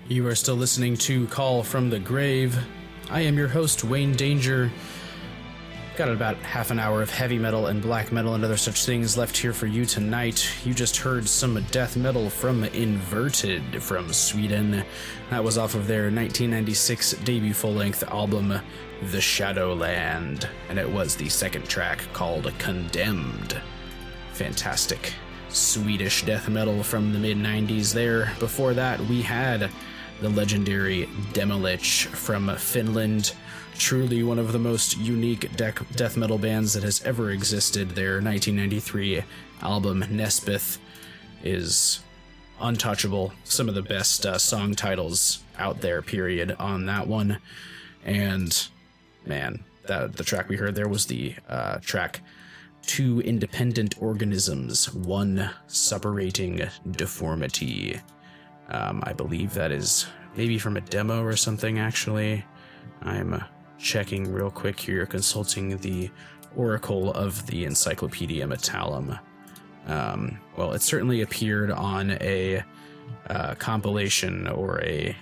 You are still listening to Call from the Grave. I am your host, Wayne Danger. Got about half an hour of heavy metal and black metal and other such things left here for you tonight. You just heard some death metal from Inverted from Sweden. That was off of their 1996 debut full-length album, The Shadowland, and it was the second track called Condemned. Fantastic Swedish death metal from the mid-90s there. Before that, we had the legendary Demilich from Finland. Truly one of the most unique death metal bands that has ever existed. Their 1993 album, Nespith, is untouchable. Some of the best song titles out there, period, on that one. And, man, the track we heard there was the track Two Independent Organisms, One Separating Deformity. I believe that is maybe from a demo or something, actually. I'm checking real quick here, consulting the Oracle of the Encyclopedia Metallum. Well, it certainly appeared on a compilation or a,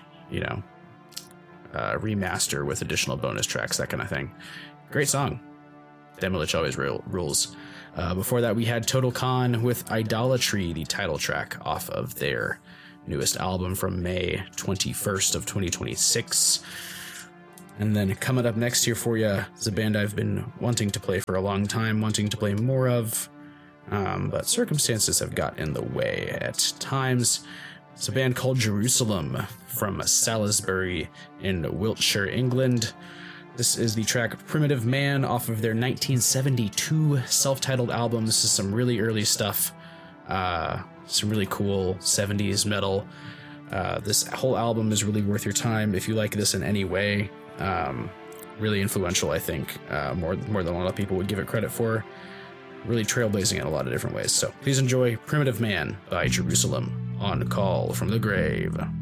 remaster with additional bonus tracks, that kind of thing. Great song. Demilich always rules. Before that, we had Total Khan with Idolatry, the title track off of their newest album from May 21st of 2026. And then coming up next here for you is a band I've been wanting to play for a long time, wanting to play more of, but circumstances have got in the way at times. It's a band called Jerusalem from Salisbury in Wiltshire, England. This is the track Primitive Man off of their 1972 self-titled album. This is some really early stuff, some really cool 70s metal. This whole album is really worth your time if you like this in any way. Really influential, I think, more than a lot of people would give it credit for. Really trailblazing in a lot of different ways. So please enjoy Primitive Man by Jerusalem on Call from the Grave.